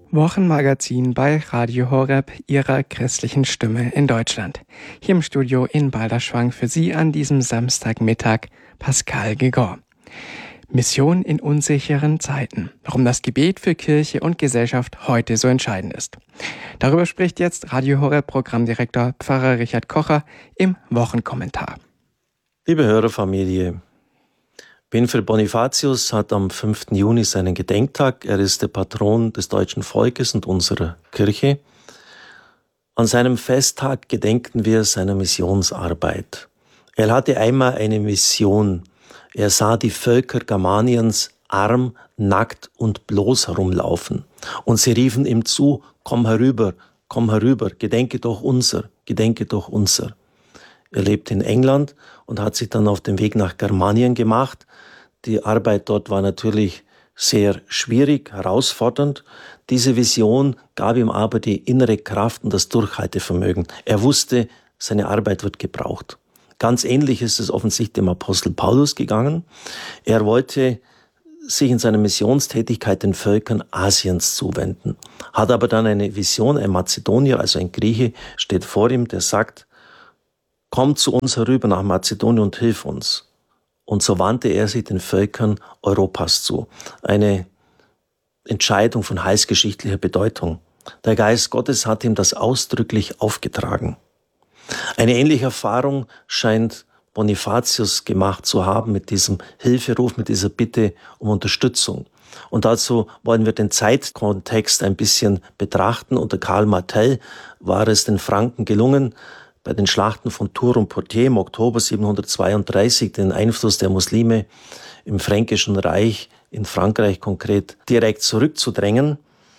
Wochenmagazin bei Radio Horeb, Ihrer christlichen Stimme in Deutschland. Hier im Studio in Balderschwang für Sie an diesem Samstagmittag Pascal Gigor. Mission in unsicheren Zeiten. Warum das Gebet für Kirche und Gesellschaft heute so entscheidend ist. Darüber spricht jetzt Radio Horeb Programmdirektor Pfarrer Richard Kocher im Wochenkommentar. Liebe Hörerfamilie, Winfried Bonifatius hat am 5. Juni seinen Gedenktag. Er ist der Patron des deutschen Volkes und unserer Kirche. An seinem Festtag gedenken wir seiner Missionsarbeit. Er hatte einmal eine Mission. Er sah die Völker Germaniens arm, nackt und bloß herumlaufen. Und sie riefen ihm zu, komm herüber, gedenke doch unser, gedenke doch unser. Er lebte in England und hat sich dann auf den Weg nach Germanien gemacht. Die Arbeit dort war natürlich sehr schwierig, herausfordernd. Diese Vision gab ihm aber die innere Kraft und das Durchhaltevermögen. Er wusste, seine Arbeit wird gebraucht. Ganz ähnlich ist es offensichtlich dem Apostel Paulus gegangen. Er wollte sich in seiner Missionstätigkeit den Völkern Asiens zuwenden, hat aber dann eine Vision, ein Mazedonier, also ein Grieche, steht vor ihm, der sagt, komm zu uns herüber nach Mazedonien und hilf uns. Und so wandte er sich den Völkern Europas zu. Eine Entscheidung von heilsgeschichtlicher Bedeutung. Der Geist Gottes hat ihm das ausdrücklich aufgetragen. Eine ähnliche Erfahrung scheint Bonifatius gemacht zu haben mit diesem Hilferuf, mit dieser Bitte um Unterstützung. Und dazu wollen wir den Zeitkontext ein bisschen betrachten. Unter Karl Martel war es den Franken gelungen, bei den Schlachten von Tours und Poitiers im Oktober 732 den Einfluss der Muslime im Fränkischen Reich, in Frankreich konkret, direkt zurückzudrängen.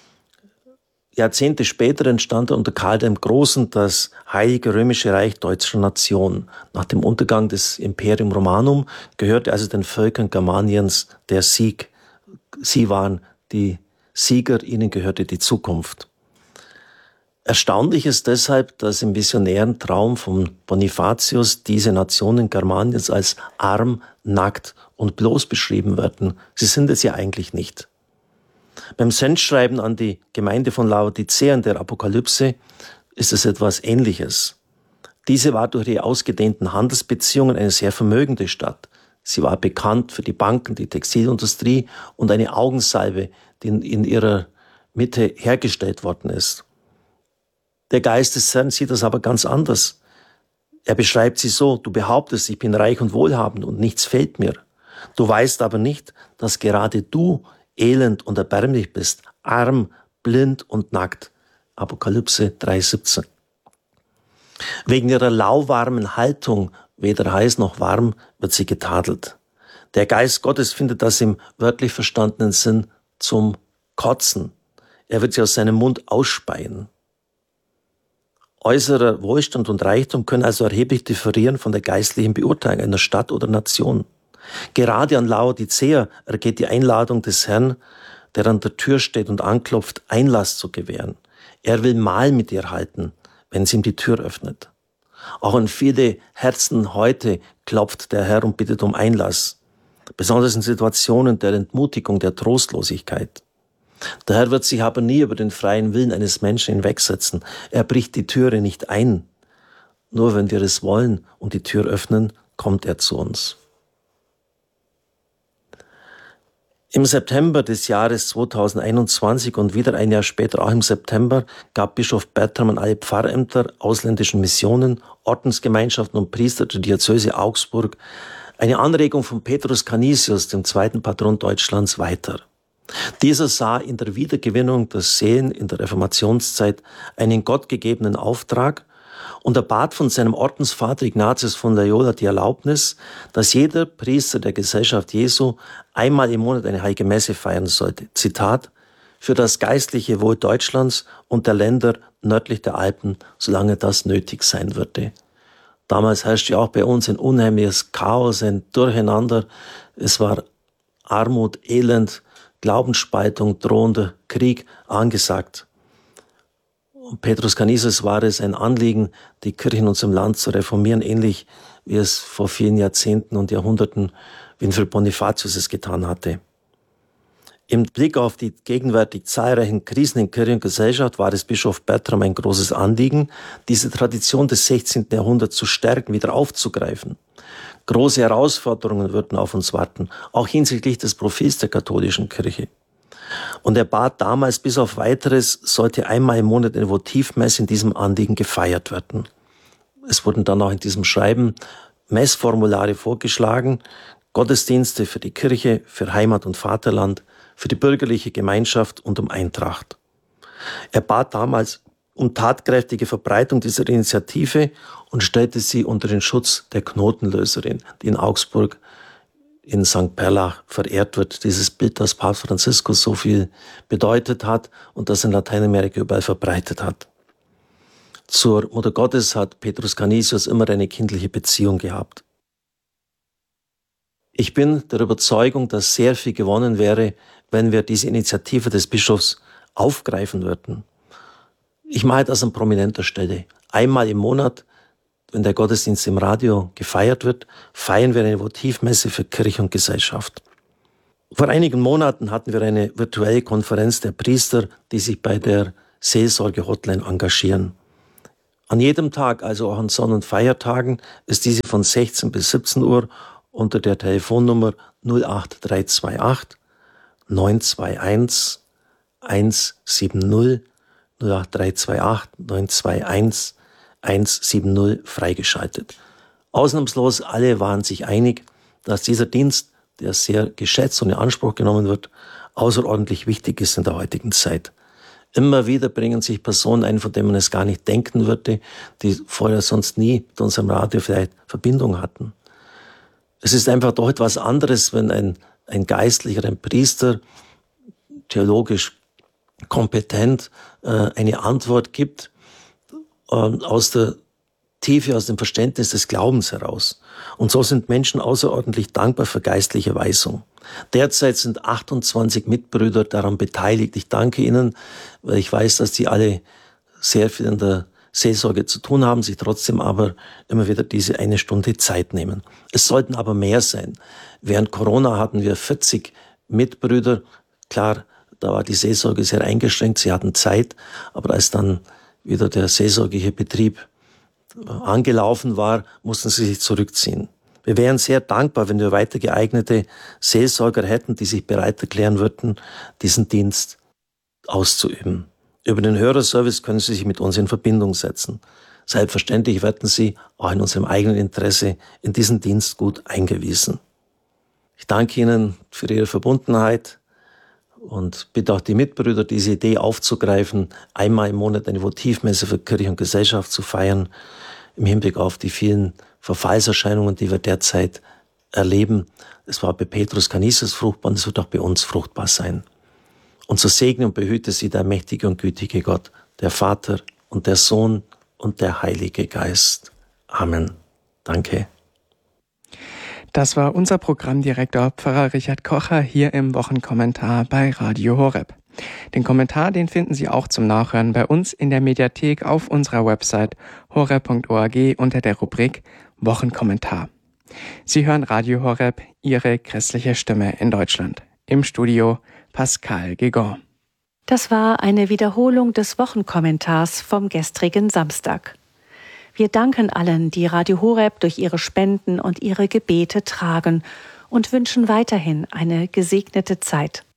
Jahrzehnte später entstand unter Karl dem Großen das Heilige Römische Reich deutscher Nation. Nach dem Untergang des Imperium Romanum gehörte also den Völkern Germaniens der Sieg. Sie waren die Sieger, ihnen gehörte die Zukunft. Erstaunlich ist deshalb, dass im visionären Traum von Bonifatius diese Nationen Germaniens als arm, nackt und bloß beschrieben werden. Sie sind es ja eigentlich nicht. Beim Sendschreiben an die Gemeinde von Laodicea in der Apokalypse ist es etwas Ähnliches. Diese war durch ihre ausgedehnten Handelsbeziehungen eine sehr vermögende Stadt. Sie war bekannt für die Banken, die Textilindustrie und eine Augensalbe, die in ihrer Mitte hergestellt worden ist. Der Geist des Herrn sieht das aber ganz anders. Er beschreibt sie so, du behauptest, ich bin reich und wohlhabend und nichts fehlt mir. Du weißt aber nicht, dass gerade du elend und erbärmlich bist, arm, blind und nackt. Apokalypse 3,17. Wegen ihrer lauwarmen Haltung, weder heiß noch warm, wird sie getadelt. Der Geist Gottes findet das im wörtlich verstandenen Sinn zum Kotzen. Er wird sie aus seinem Mund ausspeien. Äußerer Wohlstand und Reichtum können also erheblich differieren von der geistlichen Beurteilung einer Stadt oder Nation. Gerade an Laodicea ergeht die Einladung des Herrn, der an der Tür steht und anklopft, Einlass zu gewähren. Er will Mahl mit ihr halten, wenn sie ihm die Tür öffnet. Auch in viele Herzen heute klopft der Herr und bittet um Einlass, besonders in Situationen der Entmutigung, der Trostlosigkeit. Der Herr wird sich aber nie über den freien Willen eines Menschen hinwegsetzen. Er bricht die Türe nicht ein. Nur wenn wir es wollen und die Tür öffnen, kommt er zu uns. Im September des Jahres 2021 und wieder ein Jahr später, auch im September, gab Bischof Bertram an alle Pfarrämter, ausländischen Missionen, Ordensgemeinschaften und Priester der Diözese Augsburg eine Anregung von Petrus Canisius, dem zweiten Patron Deutschlands, weiter. Dieser sah in der Wiedergewinnung der Seelen in der Reformationszeit einen gottgegebenen Auftrag und erbat von seinem Ordensvater Ignatius von Loyola die Erlaubnis, dass jeder Priester der Gesellschaft Jesu einmal im Monat eine heilige Messe feiern sollte. Zitat, für das geistliche Wohl Deutschlands und der Länder nördlich der Alpen, solange das nötig sein würde. Damals herrschte auch bei uns ein unheimliches Chaos, ein Durcheinander. Es war Armut, Elend, Glaubensspaltung, drohender Krieg angesagt. Und Petrus Canisius war es ein Anliegen, die Kirche in unserem Land zu reformieren, ähnlich wie es vor vielen Jahrzehnten und Jahrhunderten Winfried Bonifatius es getan hatte. Im Blick auf die gegenwärtig zahlreichen Krisen in Kirche und Gesellschaft war es Bischof Bertram ein großes Anliegen, diese Tradition des 16. Jahrhunderts zu stärken, wieder aufzugreifen. Große Herausforderungen würden auf uns warten, auch hinsichtlich des Profils der katholischen Kirche. Und er bat damals, bis auf Weiteres sollte einmal im Monat eine Votivmesse in diesem Anliegen gefeiert werden. Es wurden dann auch in diesem Schreiben Messformulare vorgeschlagen, Gottesdienste für die Kirche, für Heimat und Vaterland, für die bürgerliche Gemeinschaft und um Eintracht. Er bat damals um tatkräftige Verbreitung dieser Initiative und stellte sie unter den Schutz der Knotenlöserin, die in Augsburg in St. Perlach verehrt wird. Dieses Bild, das Papst Franziskus so viel bedeutet hat und das in Lateinamerika überall verbreitet hat. Zur Mutter Gottes hat Petrus Canisius immer eine kindliche Beziehung gehabt. Ich bin der Überzeugung, dass sehr viel gewonnen wäre, wenn wir diese Initiative des Bischofs aufgreifen würden. Ich mache das an prominenter Stelle. Einmal im Monat, wenn der Gottesdienst im Radio gefeiert wird, feiern wir eine Votivmesse für Kirche und Gesellschaft. Vor einigen Monaten hatten wir eine virtuelle Konferenz der Priester, die sich bei der Seelsorge-Hotline engagieren. An jedem Tag, also auch an Sonn- und Feiertagen, ist diese von 16 bis 17 Uhr unter der Telefonnummer 08328 921 170 08328 921 170 freigeschaltet. Ausnahmslos alle waren sich einig, dass dieser Dienst, der sehr geschätzt und in Anspruch genommen wird, außerordentlich wichtig ist in der heutigen Zeit. Immer wieder bringen sich Personen ein, von denen man es gar nicht denken würde, die vorher sonst nie mit unserem Radio vielleicht Verbindung hatten. Es ist einfach doch etwas anderes, wenn ein Geistlicher, ein Priester, theologisch kompetent, eine Antwort gibt, aus der Tiefe, aus dem Verständnis des Glaubens heraus. Und so sind Menschen außerordentlich dankbar für geistliche Weisung. Derzeit sind 28 Mitbrüder daran beteiligt. Ich danke Ihnen, weil ich weiß, dass die alle sehr viel in der Seelsorge zu tun haben, sich trotzdem aber immer wieder diese eine Stunde Zeit nehmen. Es sollten aber mehr sein. Während Corona hatten wir 40 Mitbrüder. Klar, da war die Seelsorge sehr eingeschränkt, sie hatten Zeit, aber als dann wieder der seelsorgliche Betrieb angelaufen war, mussten sie sich zurückziehen. Wir wären sehr dankbar, wenn wir weiter geeignete Seelsorger hätten, die sich bereit erklären würden, diesen Dienst auszuüben. Über den Hörerservice können Sie sich mit uns in Verbindung setzen. Selbstverständlich werden Sie, auch in unserem eigenen Interesse, in diesen Dienst gut eingewiesen. Ich danke Ihnen für Ihre Verbundenheit und bitte auch die Mitbrüder, diese Idee aufzugreifen, einmal im Monat eine Votivmesse für Kirche und Gesellschaft zu feiern, im Hinblick auf die vielen Verfallserscheinungen, die wir derzeit erleben. Es war bei Petrus Canisius fruchtbar und es wird auch bei uns fruchtbar sein. Und so segne und behüte Sie der mächtige und gütige Gott, der Vater und der Sohn und der Heilige Geist. Amen. Danke. Das war unser Programmdirektor Pfarrer Richard Kocher hier im Wochenkommentar bei Radio Horeb. Den Kommentar, den finden Sie auch zum Nachhören bei uns in der Mediathek auf unserer Website horeb.org unter der Rubrik Wochenkommentar. Sie hören Radio Horeb, Ihre christliche Stimme in Deutschland. Im Studio Pascal Guégan. Das war eine Wiederholung des Wochenkommentars vom gestrigen Samstag. Wir danken allen, die Radio Horeb durch ihre Spenden und ihre Gebete tragen und wünschen weiterhin eine gesegnete Zeit.